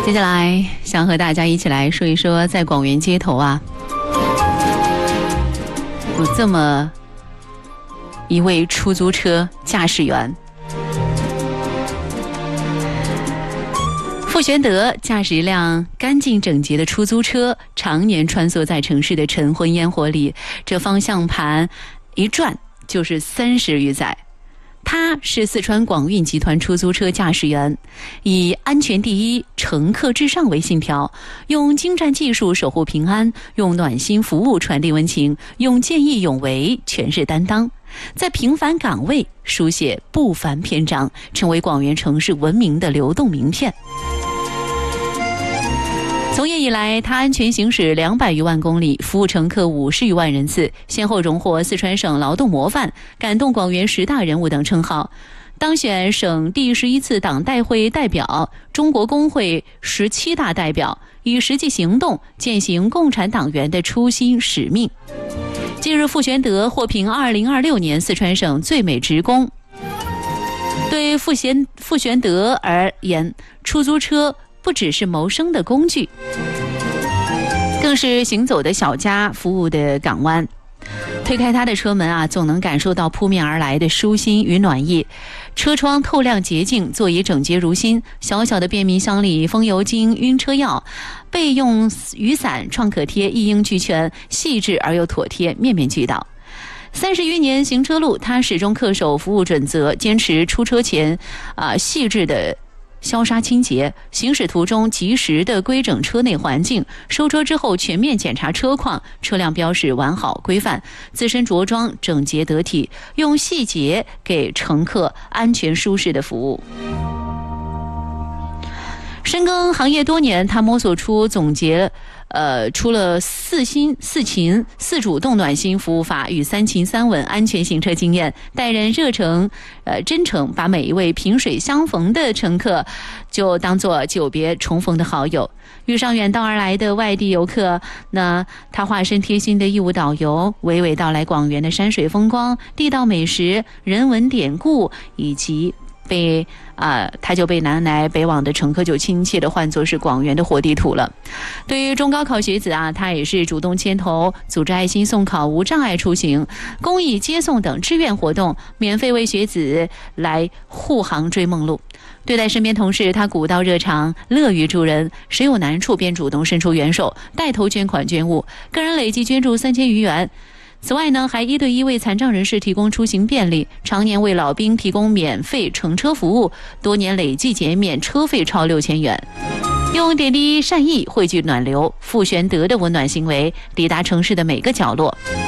接下来想和大家一起来说一说，在广元街头啊，有这么一位出租车驾驶员。傅玄德驾驶一辆干净整洁的出租车，常年穿梭在城市的晨昏烟火里，这方向盘一转就是30余载。他是四川广运集团出租车驾驶员，以安全第一、乘客至上为信条，用精湛技术守护平安，用暖心服务传递温情，用见义勇为诠释担当，在平凡岗位书写不凡篇章，成为广元城市文明的流动名片。从业以来，他安全行驶200余万公里，服务乘客50余万人次，先后荣获四川省劳动模范、感动广元10大人物等称号，当选省第11次党代会代表、中国工会17大代表，以实际行动践行共产党员的初心使命。近日，傅玄德获评2026年四川省最美职工。对傅玄德而言，出租车不只是谋生的工具，更是行走的小家，服务的港湾。推开他的车门啊，总能感受到扑面而来的舒心与暖意。车窗透亮洁净，座椅整洁如新，小小的便民箱里风油精、晕车药、备用雨伞、创可贴一应俱全，细致而又妥帖，面面俱到。30余年行车路，他始终恪守服务准则，坚持出车前细致的消杀清洁，行驶途中及时的规整车内环境，收车之后全面检查车况，车辆标识完好规范，自身着装整洁得体，用细节给乘客安全舒适的服务。深耕行业多年，他摸索出总结出了4心4勤4主动暖心服务法与3勤3稳安全行车经验，待人热诚真诚，把每一位萍水相逢的乘客就当作久别重逢的好友。遇上远道而来的外地游客，那他化身贴心的义务导游，娓娓道来广元的山水风光、地道美食、人文典故，以及他就被南来北往的乘客就亲切地唤作是广元的活地图了。对于中高考学子啊，他也是主动牵头组织爱心送考、无障碍出行、公益接送等志愿活动，免费为学子来护航追梦路。对待身边同事，他古道热肠，乐于助人，谁有难处便主动伸出援手，带头捐款捐物，个人累计捐助3000余元。此外呢，还1对1为残障人士提供出行便利，常年为老兵提供免费乘车服务，多年累计减免车费超6000元。用点滴善意汇聚暖流，傅玄德的温暖行为抵达城市的每个角落。